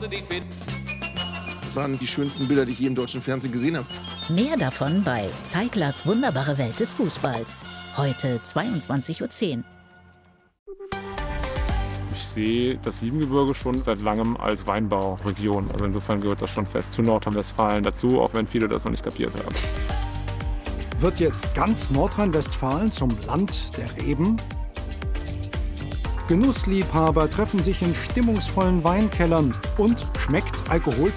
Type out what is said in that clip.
Das waren die schönsten Bilder, die ich je im deutschen Fernsehen gesehen habe. Mehr davon bei Zeiglers wunderbare Welt des Fußballs. Heute 22:10 Uhr. Ich sehe das Siebengebirge schon seit langem als Weinbauregion. Also insofern gehört das schon fest zu Nordrhein-Westfalen dazu, auch wenn viele das noch nicht kapiert haben. Wird jetzt ganz Nordrhein-Westfalen zum Land der Reben? Genussliebhaber treffen sich in stimmungsvollen Weinkellern und schmeckt Alkohol